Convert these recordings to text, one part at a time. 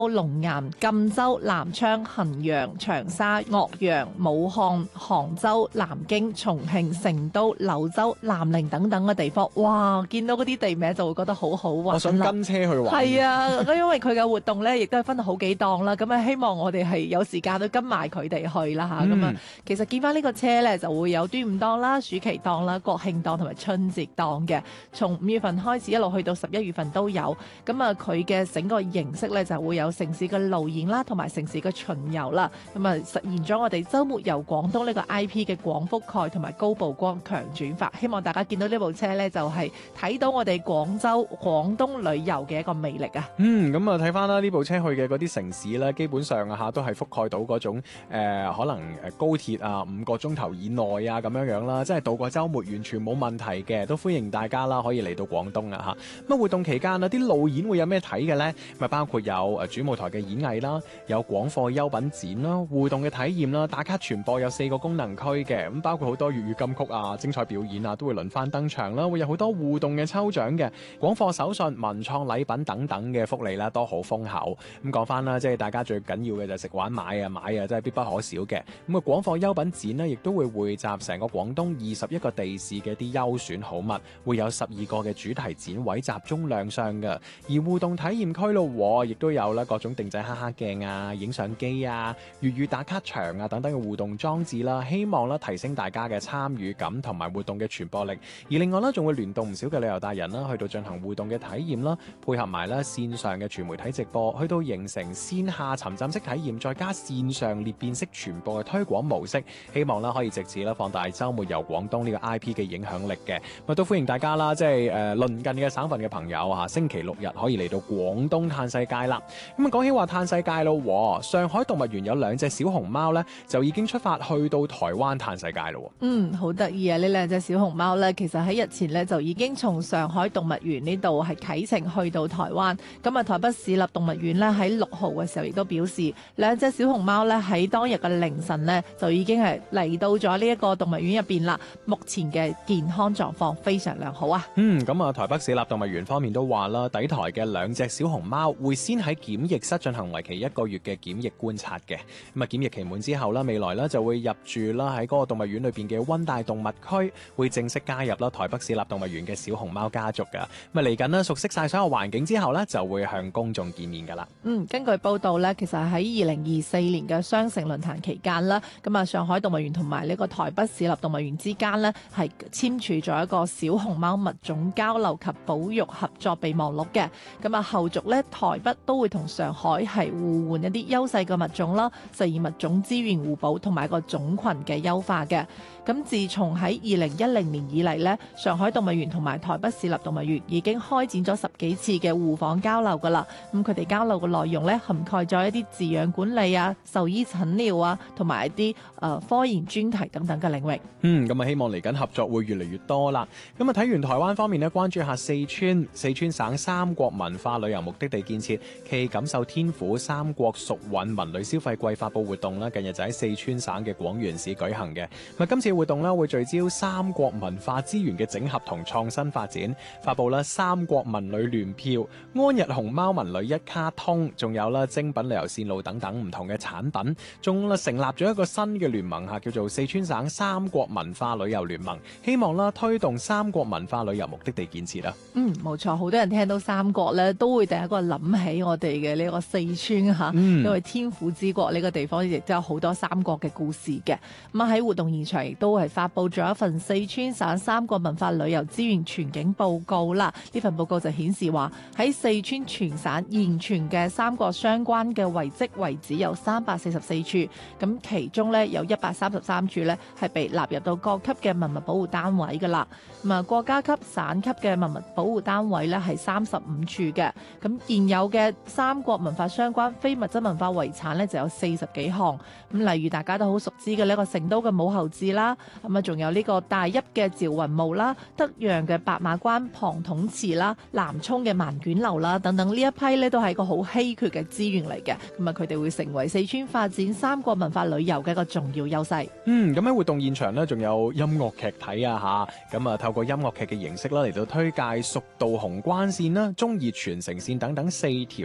龍岩、贛州、南昌、衡陽、長沙、岳陽、武漢、杭州、南京、重慶、成都、柳州、南寧等等嘅地方，哇！見到嗰啲地名就會覺得好好玩。 我想跟車去玩。 係啊，因為佢嘅活動咧，亦都係分到好幾檔啦。咁啊，希望我哋係有時間都跟埋佢哋去啦嚇。咁啊，其實見翻呢個車咧，就會有端午檔啦、暑期檔啦、國慶檔同埋春節檔嘅。從5月份開始一路去到11月份都有。咁啊，佢嘅整個形式咧就會有城市嘅路演啦，同埋城市嘅巡遊啦，咁啊實現咗我哋週末遊廣東呢個 IP 嘅廣覆蓋同埋高曝光強轉發。希望大家見到呢部車呢，就係睇到我哋廣州廣東旅遊嘅一個魅力啊！ 咁啊睇翻啦，呢部車去嘅嗰啲城市呢，基本上啊都係覆蓋到嗰種可能高鐵啊5個鐘頭以內啊咁樣啦，即係度過週末完全冇問題嘅，都歡迎大家啦可以嚟到廣東啊嚇。咁活動期間啊，啲路演會有咩睇嘅呢？咪包括有主舞台嘅演藝啦，有廣貨優品展啦，互動嘅體驗啦，打卡傳播有4個功能區嘅，咁包括好多粵語金曲啊、精彩表演啊，都會輪番登場啦，會有好多互動嘅抽獎嘅，廣貨手信、文創禮品等等嘅福利啦，都好豐厚。咁講翻啦，即係大家最緊要嘅就係食玩買啊，真係必不可少嘅。咁啊，廣貨優品展呢，亦都會匯集成個廣東21個地市嘅啲優選好物，會有12個嘅主題展位集中亮相嘅。而互動體驗區咯，亦都有啦各種定制黑黑鏡啊、影相機啊、粵語打卡牆啊等等嘅互動裝置啦，希望啦提升大家嘅參與感同埋活動嘅傳播力。而另外咧，仲會聯動唔少嘅旅遊達人啦，去到進行互動嘅體驗啦，配合埋咧線上嘅全媒體直播，去到形成線下沉浸式體驗，再加線上裂變式傳播嘅推廣模式，希望啦可以藉此咧放大週末遊廣東呢個 IP 嘅影響力嘅。咁都歡迎大家啦，即係鄰近嘅省份嘅朋友啊，星期6日可以嚟到廣東嘆世界啦。咁啊講起話嘆世界咯，上海動物園有2隻小熊貓咧，就已經出發去到台灣嘆世界咯。 好得意啊！呢2隻小熊貓咧，其實喺日前咧就已經從上海動物園呢度係啟程去到台灣。咁啊，台北市立動物園咧喺6號嘅時候亦都表示，2隻小熊貓咧喺當日嘅凌晨咧就已經係嚟到咗呢一個動物園入邊啦。目前嘅健康狀況非常良好啊。 咁啊，台北市立動物園方面都話啦，抵台嘅2隻小熊貓會先喺檢疫室進行為期1個月嘅檢疫觀察嘅。咁啊，檢疫期滿之後啦，未來咧就會入住啦喺嗰個動物園裏邊嘅溫帶動物區，會正式加入啦台北市立動物園嘅小熊貓家族噶。咁啊，嚟緊啦，熟悉晒所有環境之後咧，就會向公眾見面噶啦。 根據報道咧，其實喺2024年嘅雙城論壇期間啦，咁啊，上海動物園同埋呢個台北市立動物園之間咧係簽署咗一個小熊貓物種交流及保育合作備忘錄嘅。咁啊，後續咧台北都會同上海係互換一啲優勢嘅物種啦，實現物種資源互補同埋一個種群嘅優化嘅。咁自從喺2010年以嚟咧，上海動物園同埋台北市立動物園已經開展咗10幾次嘅互訪交流噶啦。咁佢哋交流嘅內容咧，涵蓋咗一啲飼養管理啊、獸醫診療啊，同埋一啲科研專題等等嘅領域。 咁啊，希望嚟緊合作會越嚟越多啦。咁啊，睇完台灣方面咧，關注下四川省三國文化旅遊目的地建設暨感受天府三國蜀韻文旅消費季發佈活動啦，近日就喺四川省嘅廣元市舉行嘅。咁今次活動咧會聚焦三國文化資源嘅整合同創新發展，發佈啦三國文旅聯票、安日熊貓文旅一卡通，仲有啦精品旅遊線路等等唔同嘅產品，仲成立咗一個新嘅聯盟叫做四川省三國文化旅遊聯盟，希望啦推動三國文化旅遊目的地建設啊。 冇錯，好多人聽到三國咧，都會第一個諗起我哋嘅呢個四川嚇，因為天府之國呢個地方亦都有好多三國嘅故事嘅。咁喺活動現場亦都係發佈咗一份四川省三國文化旅遊資源全景報告啦。呢份報告就顯示話喺四川全省現存嘅三國相關嘅遺跡遺址有344處，咁其中咧有133處咧係被納入到各級嘅文物保護單位噶啦。咁啊，國家級、省級嘅文物保護單位咧係35處嘅。咁現有嘅三國文化相關非物質文化遺產咧就有40幾項。咁例如大家都好熟知嘅呢個成都嘅武侯祠啦，咁啊仲有呢個大邑嘅趙雲墓啦、德陽嘅白馬關龐統祠啦、南涌嘅萬卷樓啦等等，呢一批咧都係一個好稀缺嘅資源嚟嘅。咁啊，佢哋會成為四川發展三國文化旅遊嘅一個重要優勢。 咁喺活動現場呢，仲有音樂劇睇啊嚇，咁啊透過音樂劇嘅形式啦嚟到推介蜀道雄關線啦、忠義傳承線等等4條嘅三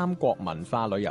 三國文化旅遊